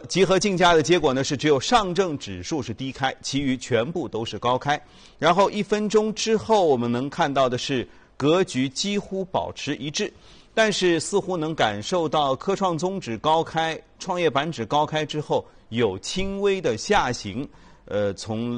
集合竞价的结果呢是只有上证指数是低开，其余全部都是高开。然后1分钟之后，我们能看到的是格局几乎保持一致，但是似乎能感受到科创综指高开、创业板指高开之后有轻微的下行。从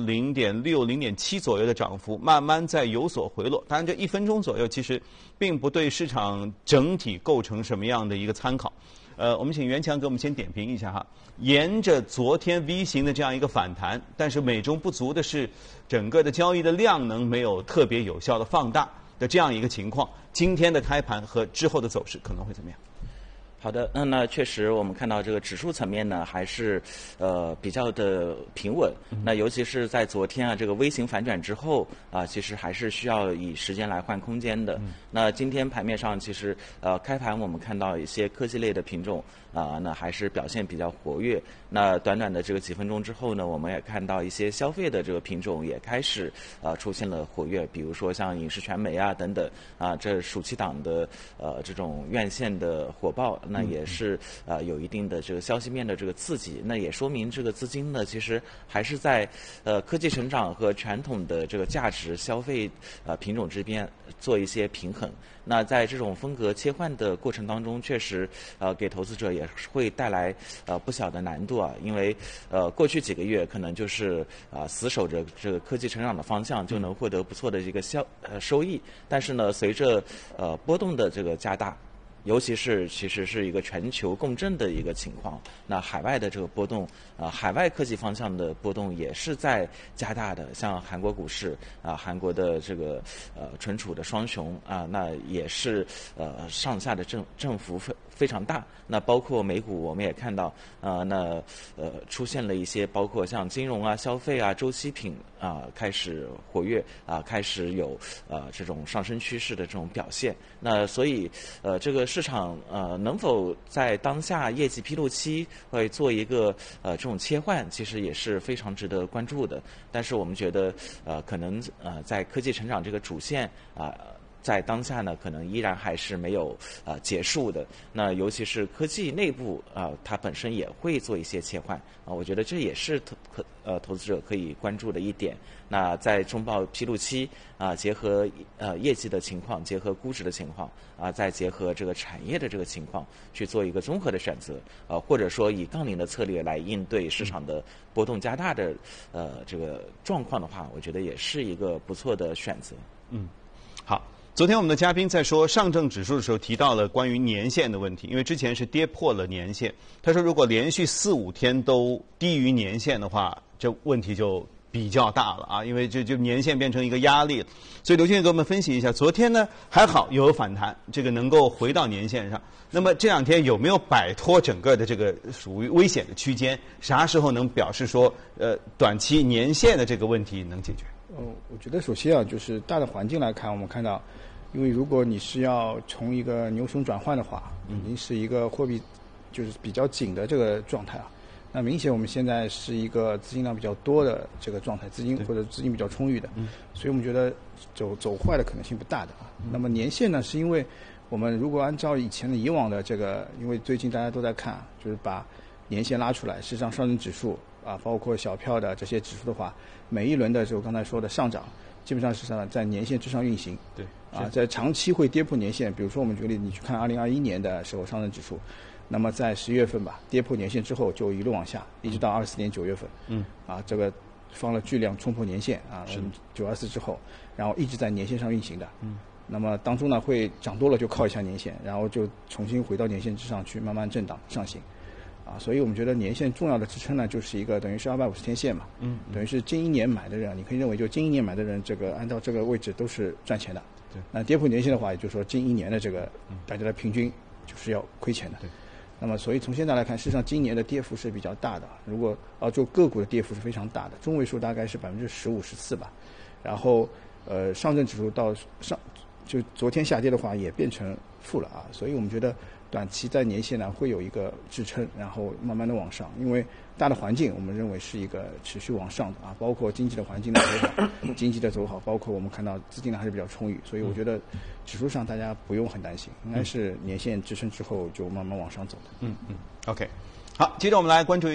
0.6、0.7左右的涨幅，慢慢在有所回落。当然，这1分钟左右其实并不对市场整体构成什么样的一个参考。我们请袁强给我们先点评一下哈。沿着昨天 V 型的这样一个反弹，但是美中不足的是，整个的交易的量能没有特别有效的放大的这样一个情况。今天的开盘和之后的走势可能会怎么样？ 好的，那确实我们看到这个指数层面呢，还是比较的平稳。那尤其是在昨天啊这个微型反转之后啊，其实还是需要以时间来换空间的。那今天盘面上其实开盘我们看到一些科技类的品种那还是表现比较活跃。那短短的这个几分钟之后呢，我们也看到一些消费的这个品种也开始出现了活跃，比如说像影视传媒啊等等这暑期档的这种院线的火爆。那也是有一定的这个消息面的这个刺激，那也说明这个资金呢，其实还是在科技成长和传统的这个价值消费品种之间做一些平衡。那在这种风格切换的过程当中，确实给投资者也会带来不小的难度啊，因为过去几个月可能就是死守着这个科技成长的方向，就能获得不错的一个收益，但是呢，随着波动的这个加大。尤其是其实是一个全球共振的一个情况，那海外的这个波动海外科技方向的波动也是在加大的，像韩国股市韩国的这个存储的双雄那也是上下的振幅非常大。那包括美股我们也看到出现了一些包括像金融消费周期品开始活跃开始有这种上升趋势的这种表现。那所以这个市场能否在当下业绩披露期会做一个这种切换，其实也是非常值得关注的。但是我们觉得可能在科技成长这个主线在当下呢，可能依然还是没有结束的。那尤其是科技内部它本身也会做一些切换我觉得这也是投资者可以关注的一点。那在中报披露期结合业绩的情况，结合估值的情况再结合这个产业的这个情况，去做一个综合的选择或者说以杠铃的策略来应对市场的波动加大的这个状况的话，我觉得也是一个不错的选择。 好。昨天我们的嘉宾在说上证指数的时候提到了关于年线的问题，因为之前是跌破了年线。他说如果连续4、5天都低于年线的话，这问题就比较大了因为就年线变成一个压力了。所以刘先生给我们分析一下，昨天呢还好有反弹，这个能够回到年线上。那么这2天有没有摆脱整个的这个属于危险的区间？啥时候能表示说短期年线的这个问题能解决？ 我觉得首先就是大的环境来看，我们看到，因为如果你是要从一个牛熊转换的话，肯定是一个货币就是比较紧的这个状态那明显我们现在是一个资金量比较多的这个状态，资金或者资金比较充裕的，所以我们觉得走坏的可能性不大的那么年线呢，是因为我们如果按照以往的这个，因为最近大家都在看，就是把年线拉出来，事实上上证指数包括小票的这些指数的话，每一轮的就刚才说的上涨，基本上是在年线之上运行。 对。 在长期会跌破年线，比如说我们举个例子，你去看2021年的时候上证指数，那么在10月份吧，跌破年线之后就一路往下，一直到24年9月份。这个放了巨量冲破年线924之后，然后一直在年线上运行的。那么当中呢会涨多了就靠一下年线，然后就重新回到年线之上去慢慢震荡上行。所以我们觉得年线重要的支撑呢，就是一个等于是250天线嘛，等于是近1年买的人，你可以认为就近1年买的人，这个按照这个位置都是赚钱的。 对。 那跌破年线的话，也就是说近1年的这个大家的平均就是要亏钱的。 对。 那么所以从现在来看，事实上今年的跌幅是比较大的，如果就个股的跌幅是非常大的，中位数大概是15%、14%吧。然后上证指数就昨天下跌的话也变成负了所以我们觉得短期在年线呢会有一个支撑，然后慢慢的往上，因为大的环境我们认为是一个持续往上的包括经济的环境的走好，经济的走好，包括我们看到资金量还是比较充裕，所以我觉得指数上大家不用很担心，应该是年线支撑之后就慢慢往上走的。 OK， 好，接着我们来关注